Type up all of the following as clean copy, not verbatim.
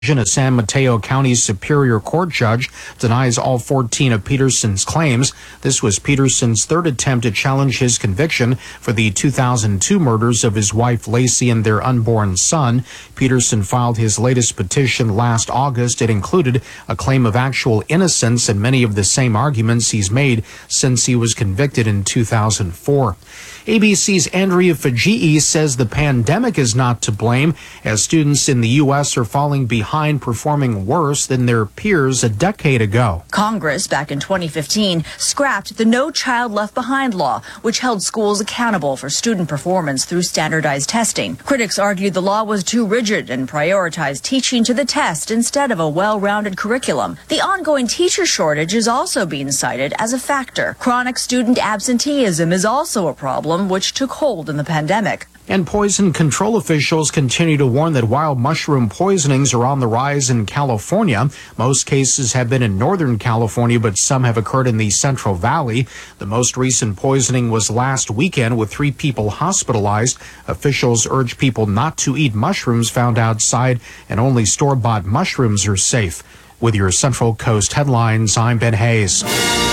A San Mateo County Superior Court judge denies all 14 of Peterson's claims. This was Peterson's third attempt to challenge his conviction for the 2002 murders of his wife Lacey and their unborn son. Peterson filed his latest petition last August. It included a claim of actual innocence and many of the same arguments he's made since he was convicted in 2004. ABC's Andrea Fajii says the pandemic is not to blame, as students in the U.S. are falling behind, performing worse than their peers a decade ago. Congress, back in 2015, scrapped the No Child Left Behind law, which held schools accountable for student performance through standardized testing. Critics argued the law was too rigid and prioritized teaching to the test instead of a well-rounded curriculum. The ongoing teacher shortage is also being cited as a factor. Chronic student absenteeism is also a problem, which took hold in the pandemic. And poison control officials continue to warn that wild mushroom poisonings are on the rise in California. Most cases have been in Northern California, but some have occurred in the Central Valley. The most recent poisoning was last weekend, with 3 people hospitalized. Officials urge people not to eat mushrooms found outside, and only store-bought mushrooms are safe. With your Central Coast headlines, I'm Ben Hayes.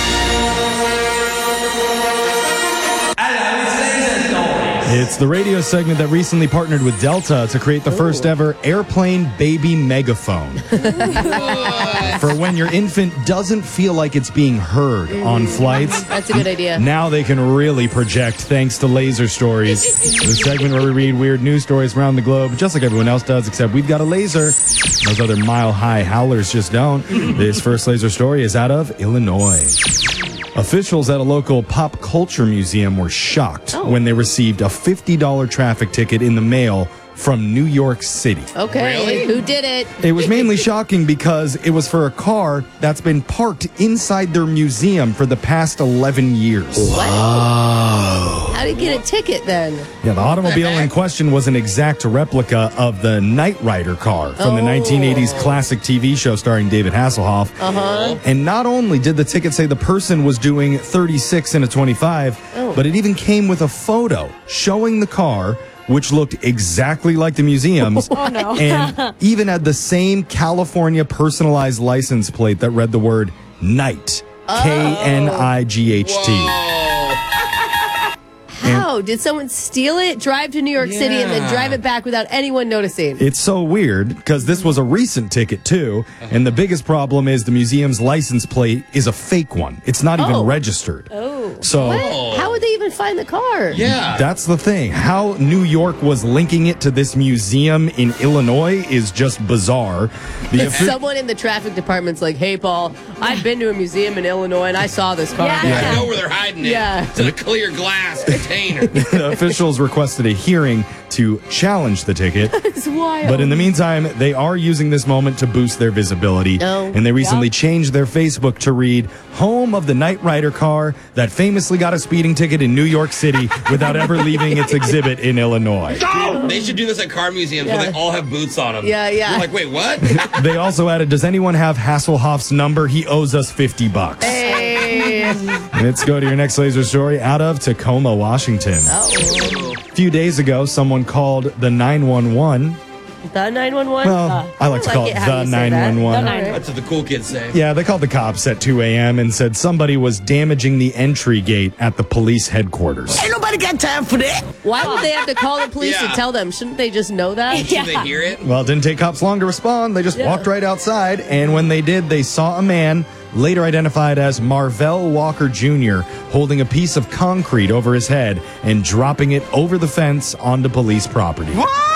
It's the radio segment that recently partnered with Delta to create the first ever airplane baby megaphone. For when your infant doesn't feel like it's being heard on flights. That's a good idea. Now they can really project thanks to Laser Stories, the segment where we read weird news stories around the globe, just like everyone else does, except we've got a laser. Those other mile-high howlers just don't. This first laser story is out of Illinois. Officials at a local pop culture museum were shocked when they received a $50 traffic ticket in the mail from New York City. Okay, really? Who did it? It was mainly shocking because it was for a car that's been parked inside their museum for the past 11 years. Wow. How did you get a ticket then? Yeah, the automobile in question was an exact replica of the Knight Rider car from the 1980s classic TV show starring David Hasselhoff. And not only did the ticket say the person was doing 36 and a 25, but it even came with a photo showing the car, which looked exactly like the museum's, and even had the same California personalized license plate that read the word Knight, K-N-I-G-H-T. How? Did someone steal it, drive to New York City, and then drive it back without anyone noticing? It's so weird, because this was a recent ticket, too, and the biggest problem is the museum's license plate is a fake one. It's not even registered. So What? How would they even find the car? Yeah. That's the thing. How New York was linking it to this museum in Illinois is just bizarre. Someone in the traffic department's like, hey, Paul, I've been to a museum in Illinois and I saw this car. I know where they're hiding it. It's in a clear glass container. The officials requested a hearing to challenge the ticket. It's wild. But in the meantime, they are using this moment to boost their visibility. And they recently changed their Facebook to read, home of the Knight Rider car that famously got a speeding ticket in New York City without ever leaving its exhibit in Illinois. They should do this at car museums where they all have boots on them. Yeah. You're like, wait, what? They also added, does anyone have Hasselhoff's number? He owes us $50. Hey. Let's go to your next laser story out of Tacoma, Washington. A few days ago, someone called the 911. The 911? Well, I like to call it the 911. That's what the cool kids say. Yeah, they called the cops at 2 a.m. and said somebody was damaging the entry gate at the police headquarters. Ain't nobody got time for that. Why would they have to call the police to tell them? Shouldn't they just know that? Should they hear it? Well, it didn't take cops long to respond. They just walked right outside, and when they did, they saw a man, later identified as Marvell Walker Jr., holding a piece of concrete over his head and dropping it over the fence onto police property.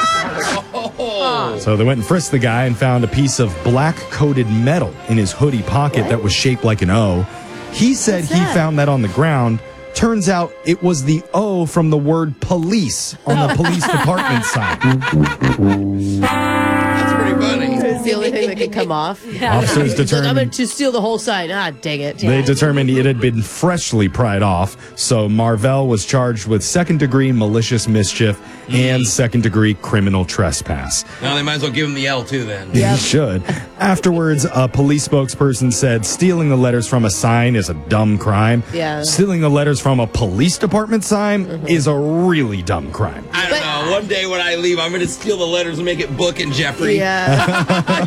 So they went and frisked the guy and found a piece of black-coated metal in his hoodie pocket that was shaped like an O. He said he found that on the ground. Turns out it was the O from the word police on the police department sign. That's pretty funny. It's the only thing that could come off. Officers determined... I'm going to steal the whole sign. Ah, dang it. They determined it had been freshly pried off, so Marvell was charged with second-degree malicious mischief and second-degree criminal trespass. Now they might as well give him the L, too, then. He should. Afterwards, a police spokesperson said stealing the letters from a sign is a dumb crime. Stealing the letters from a police department sign is a really dumb crime. I don't know. One day when I leave, I'm going to steal the letters and make it Book and Jeffrey.